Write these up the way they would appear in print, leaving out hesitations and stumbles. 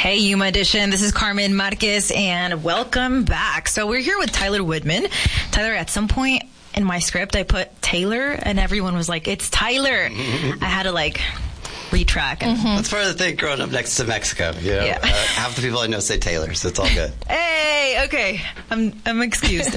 Hey, Yuma Edition. This is Carmen Marquez, and welcome back. So we're here with Tyler Woodman. Tyler, at some point in my script, I put Taylor, and everyone was like, it's Tyler. I had to, retrack. That's part of the thing growing up next to Mexico. You know? Yeah. Half the people I know say Taylor, so it's all good. Hey, okay. I'm excused.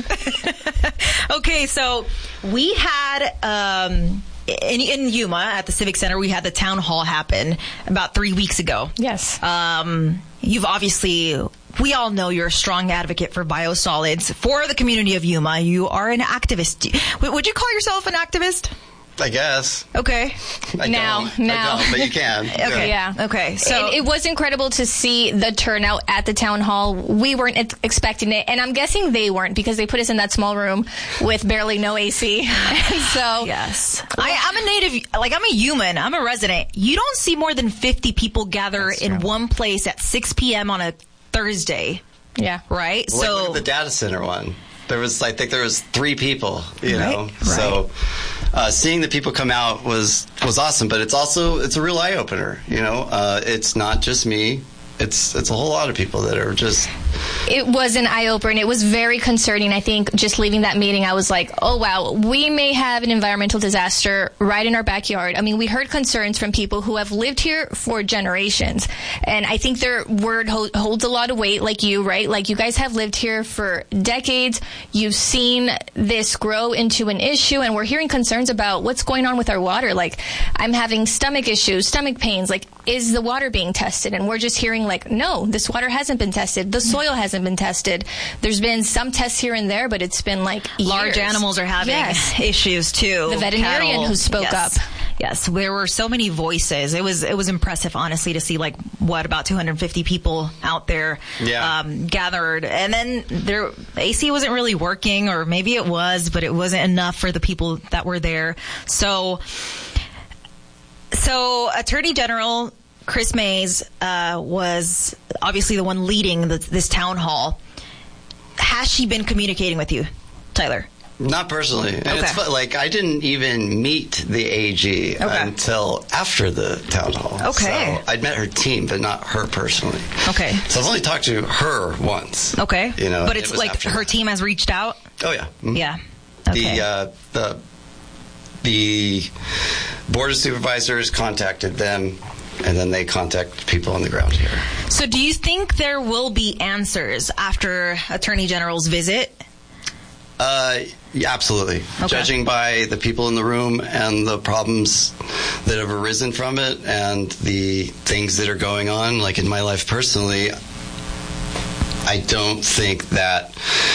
Okay, so we had... In Yuma, at the Civic Center, we had the town hall happen about 3 weeks ago. Yes. You've obviously, we all know you're a strong advocate for biosolids for the community of Yuma. You are an activist. Would you call yourself an activist? I guess. Okay. I don't, but you can. Okay. Yeah. Okay. So it was incredible to see the turnout at the town hall. We weren't expecting it, and I'm guessing they weren't because they put us in that small room with barely no AC. And so yes, I'm a native. I'm a human. I'm a resident. You don't see more than 50 people gather in one place at 6 p.m. on a Thursday. Yeah. Right. Well, so look at the data center one. I think there was 3 people. You know. Right. So. Seeing the people come out was awesome, but it's a real eye opener. You know, it's not just me. It's a whole lot of people that are just. It was an eye opener. It was very concerning. I think just leaving that meeting, I was like, oh wow, we may have an environmental disaster right in our backyard. I mean, we heard concerns from people who have lived here for generations, and I think their word holds a lot of weight. Like you, right? Like you guys have lived here for decades. You've seen this grow into an issue, and we're hearing concerns about what's going on with our water. Like I'm having stomach issues, stomach pains. Like, is the water being tested? And we're just hearing no, this water hasn't been tested. The soil hasn't been tested. There's been some tests here and there, but it's been years. Large animals are having issues too. The veterinarian Cattle. who spoke up. Yes, there were so many voices. It was impressive, honestly, to see about 250 people out there gathered, and then their AC wasn't really working, or maybe it was, but it wasn't enough for the people that were there. So Attorney General Kris Mayes was obviously the one leading this town hall. Has she been communicating with you, Tyler? Not personally. And it's I didn't even meet the AG until after the town hall. Okay. So I'd met her team, but not her personally. Okay. So I've only talked to her once. Okay. You know, but it's her team has reached out? Oh, yeah. Mm-hmm. Yeah. Okay. The Board of Supervisors contacted them, and then they contact people on the ground here. So do you think there will be answers after Attorney General's visit? Yeah, absolutely. Okay. Judging by the people in the room and the problems that have arisen from it and the things that are going on, in my life personally, I don't think that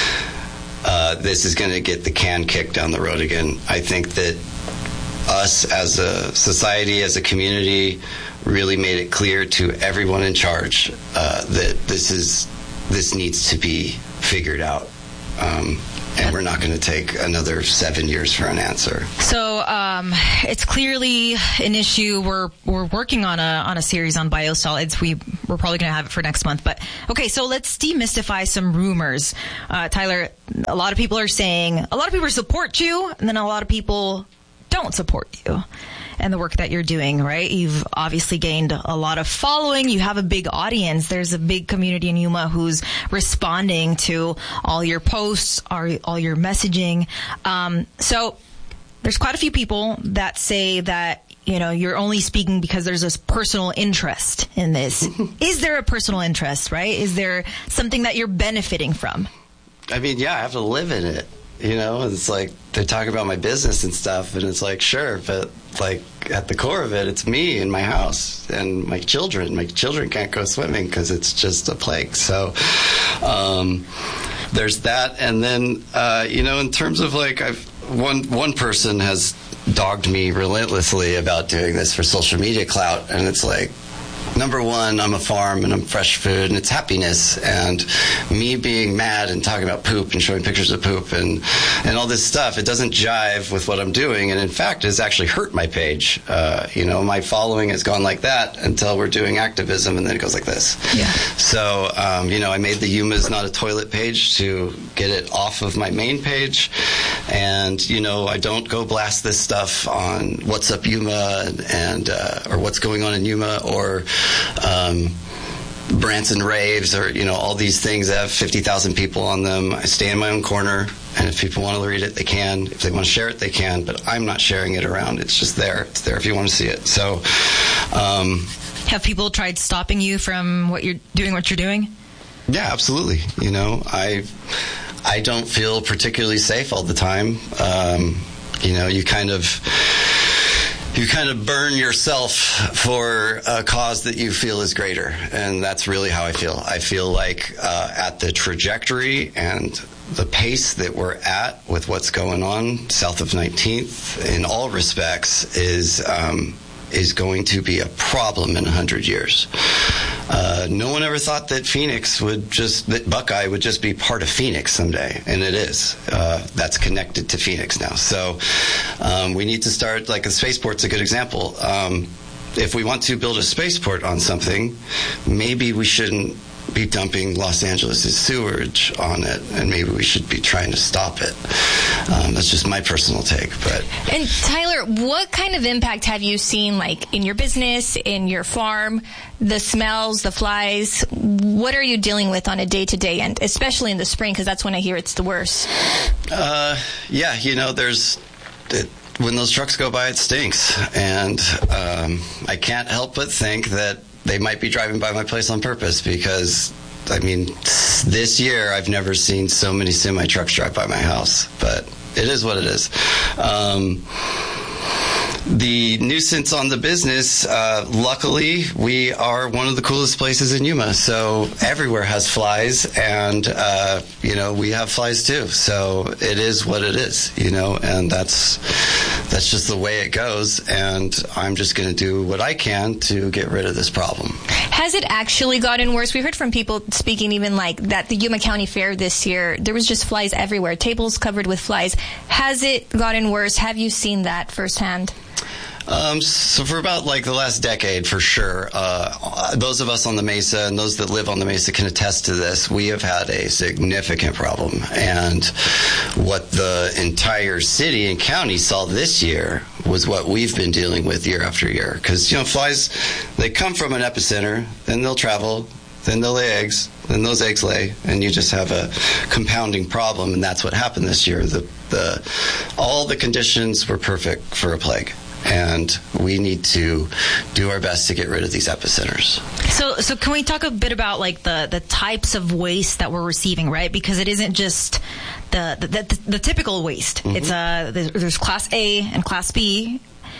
this is going to get the can kicked down the road again. I think that us as a society, as a community, really made it clear to everyone in charge that this needs to be figured out. And we're not going to take another 7 years for an answer. So it's clearly an issue. We're working on a series on biosolids. We're probably going to have it for next month. But okay, so let's demystify some rumors. Tyler, a lot of people are saying a lot of people support you, and then a lot of people don't support you and the work that you're doing, right? You've obviously gained a lot of following. You have a big audience. There's a big community in Yuma who's responding to all your posts, all your messaging. So there's quite a few people that say that, you're only speaking because there's this personal interest in this. Is there a personal interest, right? Is there something that you're benefiting from? I mean, yeah, I have to live in it. It's they talk about my business and stuff, and it's sure, but at the core of it, it's me and my house and my children. My children can't go swimming because it's just a plague. So there's that, and then in terms of one person has dogged me relentlessly about doing this for social media clout, and it's number one, I'm a farm and I'm fresh food and it's happiness, and me being mad and talking about poop and showing pictures of poop and all this stuff, it doesn't jive with what I'm doing, and in fact it's actually hurt my page. My following has gone like that until we're doing activism, and then it goes like this. Yeah. So I made the Yuma's Not a Toilet page to get it off of my main page, and I don't go blast this stuff on What's Up Yuma and or what's going on in Yuma, or Branson raves or, all these things that have 50,000 people on them. I stay in my own corner, and if people want to read it, they can. If they want to share it, they can, but I'm not sharing it around. It's just there. It's there if you want to see it. So, have people tried stopping you from what you're doing? Yeah, absolutely. I don't feel particularly safe all the time. You kind of burn yourself for a cause that you feel is greater. And that's really how I feel. I feel like at the trajectory and the pace that we're at with what's going on south of 19th in all respects is going to be a problem in 100 years. No one ever thought that that Buckeye would just be part of Phoenix someday, and it is. That's connected to Phoenix now. So we need to start, like a spaceport's a good example. If we want to build a spaceport on something, maybe we shouldn't be dumping Los Angeles' sewage on it, and maybe we should be trying to stop it. That's just my personal take. And Tyler, what kind of impact have you seen, like in your business, in your farm, the smells, the flies? What are you dealing with on a day-to-day, and especially in the spring, because that's when I hear it's the worst? When those trucks go by, it stinks, and I can't help but think that they might be driving by my place on purpose, because, this year I've never seen so many semi-trucks drive by my house, but it is what it is. The nuisance on the business, luckily, we are one of the coolest places in Yuma, so everywhere has flies, and, we have flies too, so it is what it is, and that's just the way it goes, and I'm just going to do what I can to get rid of this problem. Has it actually gotten worse? We heard from people speaking even like that the Yuma County Fair this year, there was just flies everywhere, tables covered with flies. Has it gotten worse? Have you seen that firsthand? So for about the last decade, for sure, those of us on the Mesa and those that live on the Mesa can attest to this. We have had a significant problem, and what the entire city and county saw this year was what we've been dealing with year after year. Because flies, they come from an epicenter, then they'll travel, then they'll lay eggs, then those eggs lay, and you just have a compounding problem. And that's what happened this year. All the conditions were perfect for a plague. And we need to do our best to get rid of these epicenters. So can we talk a bit about the types of waste that we're receiving, right? Because it isn't just the typical waste. Mm-hmm. It's there's Class A and Class B.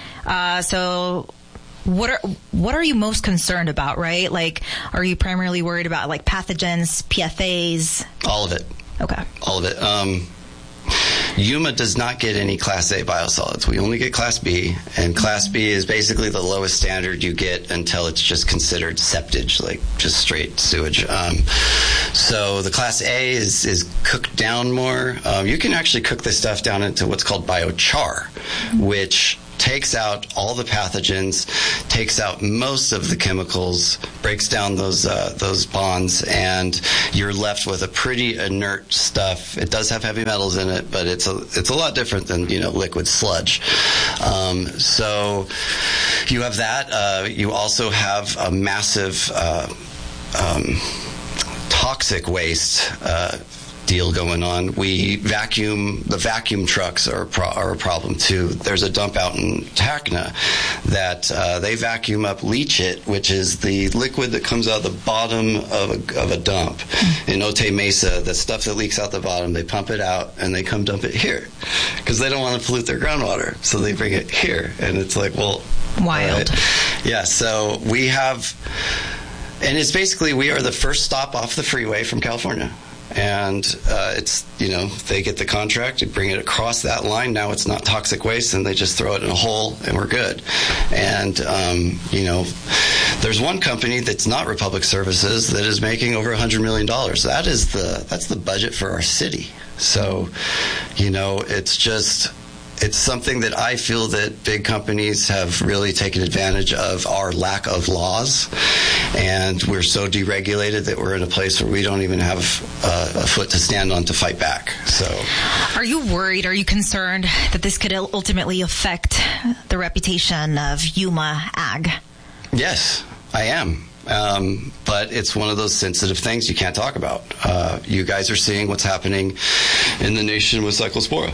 So what are you most concerned about, right? Are you primarily worried about pathogens, PFAs? All of it. Okay. All of it. Yuma does not get any Class A biosolids. We only get Class B, and Class B is basically the lowest standard you get until it's just considered septage, just straight sewage. So the Class A is cooked down more. You can actually cook this stuff down into what's called biochar, which takes out all the pathogens, takes out most of the chemicals, breaks down those bonds, and you're left with a pretty inert stuff. It does have heavy metals in it, but it's a lot different than liquid sludge. So you have that. You also have a massive toxic waste deal going on. The vacuum trucks are a problem too. There's a dump out in Tacna that they vacuum up leachate, which is the liquid that comes out the bottom of a dump. In Otay Mesa, the stuff that leaks out the bottom, they pump it out and they come dump it here because they don't want to pollute their groundwater, so they bring it here, and it's wild. Yeah, so we have, and it's basically we are the first stop off the freeway from California. And it's, they get the contract, they bring it across that line. Now it's not toxic waste, and they just throw it in a hole, and we're good. And, there's one company that's not Republic Services that is making over $100 million. That's the budget for our city. So, it's something that I feel that big companies have really taken advantage of our lack of laws, and we're so deregulated that we're in a place where we don't even have a foot to stand on to fight back. So, are you worried? Are you concerned that this could ultimately affect the reputation of Yuma Ag? Yes. I am. But it's one of those sensitive things you can't talk about. You guys are seeing what's happening in the nation with Cyclospora.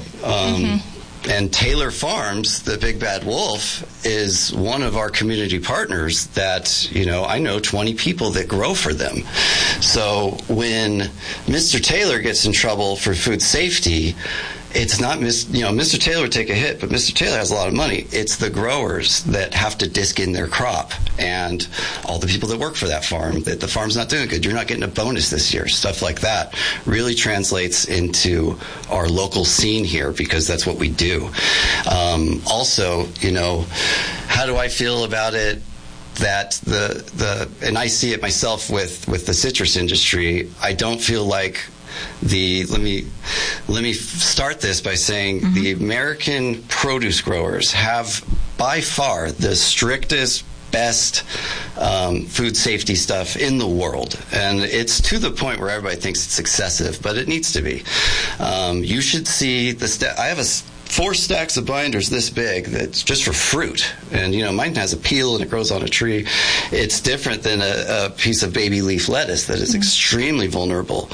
And Taylor Farms, the big bad wolf, is one of our community partners that, I know 20 people that grow for them. So when Mr. Taylor gets in trouble for food safety, it's not Mr. Taylor would take a hit, but Mr. Taylor has a lot of money. It's the growers that have to disc in their crop, and all the people that work for that farm, that the farm's not doing good. You're not getting a bonus this year. Stuff like that really translates into our local scene here, because that's what we do. Also, how do I feel about it? That and I see it myself with the citrus industry. I don't feel like let me start this by saying the American produce growers have by far the strictest, best food safety stuff in the world, and it's to the point where everybody thinks it's excessive, but it needs to be. You should see I have 4 stacks of binders this big that's just for fruit, and mine has a peel and it grows on a tree. It's different than a piece of baby leaf lettuce that is extremely vulnerable.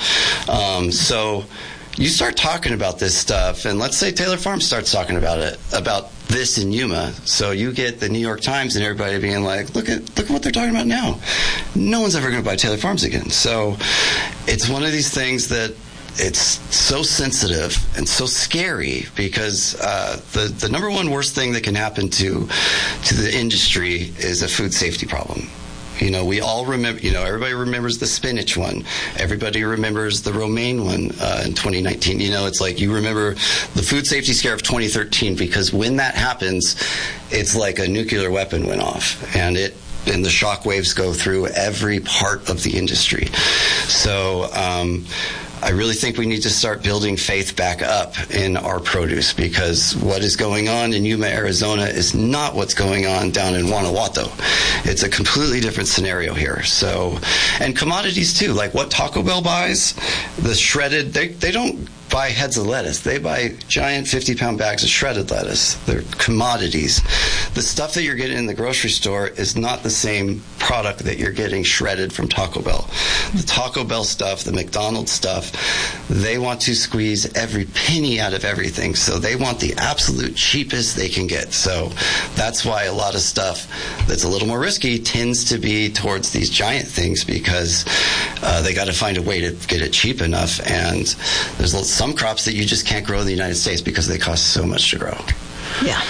So you start talking about this stuff, and let's say Taylor Farms starts talking about this in Yuma. So you get the New York Times and everybody being like, look at what they're talking about now. No one's ever going to buy Taylor Farms again. So it's one of these things that it's so sensitive and so scary, because the number one worst thing that can happen to the industry is a food safety problem. We all remember, everybody remembers the spinach one. Everybody remembers the romaine one in 2019. It's like you remember the food safety scare of 2013, because when that happens, it's like a nuclear weapon went off, and the shock waves go through every part of the industry. So I really think we need to start building faith back up in our produce, because what is going on in Yuma, Arizona is not what's going on down in Guanajuato. It's a completely different scenario here. So, and commodities too, like what Taco Bell buys, the shredded, they don't buy heads of lettuce. They buy giant 50-pound bags of shredded lettuce. They're commodities. The stuff that you're getting in the grocery store is not the same product that you're getting shredded from Taco Bell. The Taco Bell stuff, the McDonald's stuff, they want to squeeze every penny out of everything. So they want the absolute cheapest they can get. So that's why a lot of stuff that's a little more risky tends to be towards these giant things, because they got to find a way to get it cheap enough. And there's some crops that you just can't grow in the United States because they cost so much to grow. Yeah.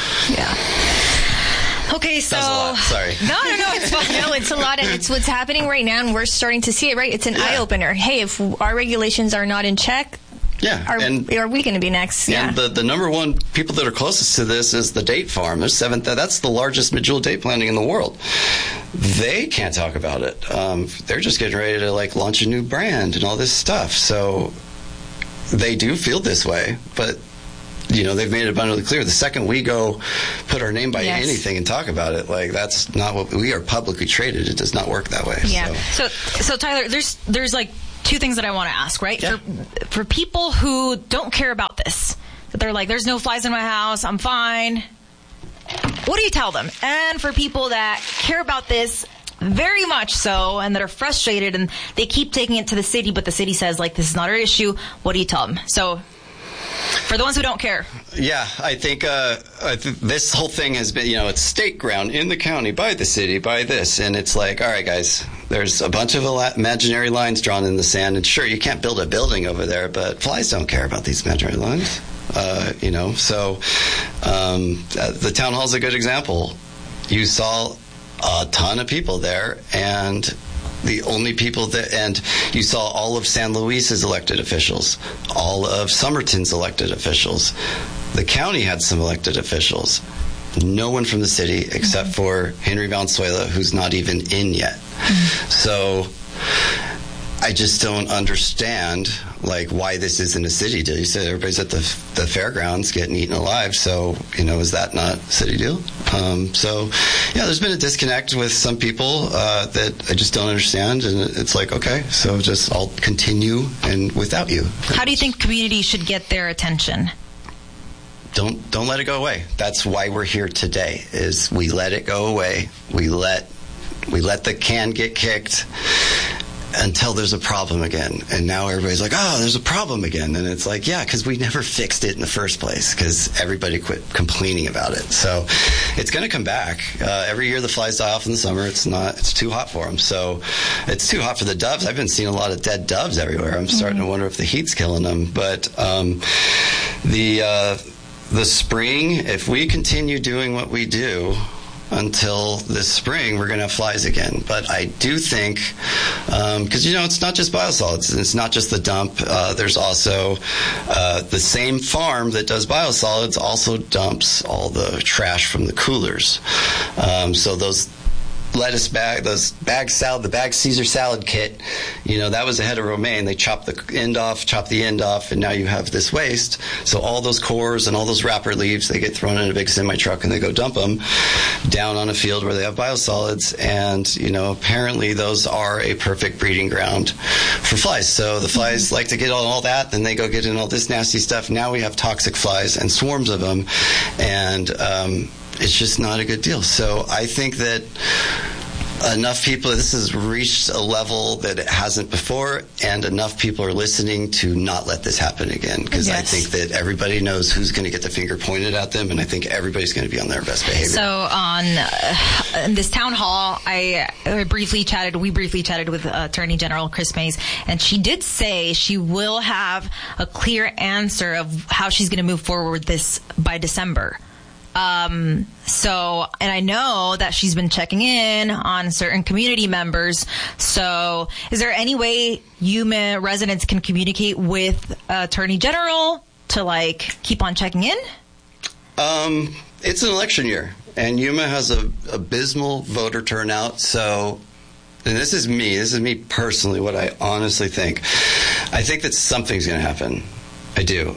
Okay, so... That was a lot. Sorry. No, it's fine. No, it's a lot, and it's what's happening right now, and we're starting to see it, right? It's an eye-opener. Hey, if our regulations are not in check, are we going to be next? And the number one people that are closest to this is the date farm. That's the largest medjool date planting in the world. They can't talk about it. They're just getting ready to launch a new brand and all this stuff. So they do feel this way, but they've made it abundantly clear. The second we go put our name by anything and talk about it, that's not what we are publicly traded. It does not work that way. Yeah. So Tyler, there's 2 things that I want to ask, right? Yeah. For people who don't care about this, that they're like, there's no flies in my house, I'm fine. What do you tell them? And for people that care about this very much so, and that are frustrated, and they keep taking it to the city, but the city says, this is not our issue, what do you tell them? So, for the ones who don't care. Yeah, I think this whole thing has been, it's stake ground in the county by the city, by this, and it's like, all right, guys, there's a bunch of imaginary lines drawn in the sand, and sure, you can't build a building over there, but flies don't care about these imaginary lines, so the town hall is a good example. You saw a ton of people there, and the only people and you saw all of San Luis's elected officials, all of Somerton's elected officials. The county had some elected officials. No one from the city except for Henry Valenzuela, who's not even in yet. So I just don't understand why this isn't a city deal. You said everybody's at the fairgrounds getting eaten alive, so is that not a city deal? There's been a disconnect with some people that I just don't understand, and it's like, okay, so just I'll continue and without you. How do you think community should get their attention? Don't let it go away. That's why we're here today. Is we let it go away. We let We let the can get kicked until there's a problem again. And now everybody's like, oh, there's a problem again. And it's like, yeah, because we never fixed it in the first place because everybody quit complaining about it. So it's going to come back. Every year the flies die off in the summer. It's too hot for them. So it's too hot for the doves. I've been seeing a lot of dead doves everywhere. I'm starting to wonder if the heat's killing them. But the spring, if we continue doing what we do, until this spring, we're going to have flies again. But I do think, because, it's not just biosolids. It's not just the dump. There's also the same farm that does biosolids also dumps all the trash from the coolers. So those lettuce bag, the bag Caesar salad kit, that was ahead of romaine. They chopped the end off, and now you have this waste. So all those cores and all those wrapper leaves, they get thrown in a big semi-truck and they go dump them down on a field where they have biosolids. And, apparently those are a perfect breeding ground for flies. So the flies like to get on all that, then they go get in all this nasty stuff. Now we have toxic flies and swarms of them. And, it's just not a good deal. So I think that enough people, this has reached a level that it hasn't before, and enough people are listening to not let this happen again. Because I think that everybody knows who's going to get the finger pointed at them, and I think everybody's going to be on their best behavior. So on in this town hall, we briefly chatted with Attorney General Kris Mayes, and she did say she will have a clear answer of how she's going to move forward with this by December. And I know that she's been checking in on certain community members. So is there any way Yuma residents can communicate with Attorney General to keep on checking in? It's an election year, and Yuma has a abysmal voter turnout. So, and this is me personally, what I honestly think. I think that something's going to happen. I do.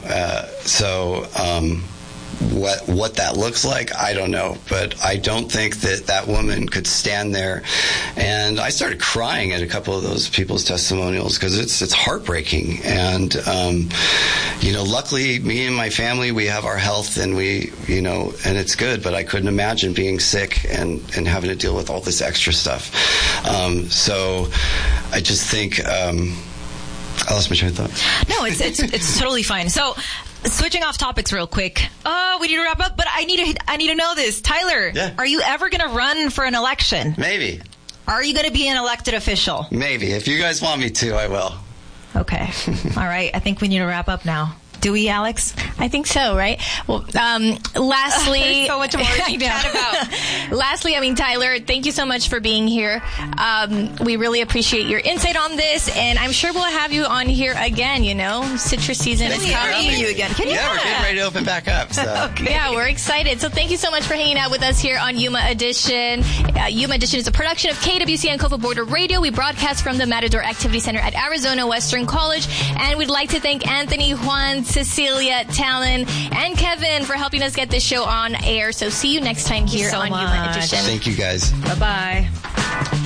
What that looks like, I don't know. But I don't think that woman could stand there. And I started crying at a couple of those people's testimonials because it's heartbreaking. And, luckily, me and my family, we have our health and and it's good. But I couldn't imagine being sick and having to deal with all this extra stuff. So I just think I lost my train of thought. No, it's totally fine. So, switching off topics real quick. Oh, we need to wrap up, but I need to know this. Tyler, Are you ever going to run for an election? Maybe. Are you going to be an elected official? Maybe. If you guys want me to, I will. Okay. All right. I think we need to wrap up now. Do we, Alex? I think so, right? Well, lastly... so much more to chat about. Lastly, Tyler, thank you so much for being here. We really appreciate your insight on this, and I'm sure we'll have you on here again, Citrus season is coming. You again. We're getting ready to open back up. So. Okay. Yeah, we're excited. So thank you so much for hanging out with us here on Yuma Edition. Yuma Edition is a production of KWC and Copa Border Radio. We broadcast from the Matador Activity Center at Arizona Western College, and we'd like to thank Anthony, Juan, Cecilia, Talon, and Kevin for helping us get this show on air. So see you next time here on Yuma Edition. Thank you, guys. Bye-bye.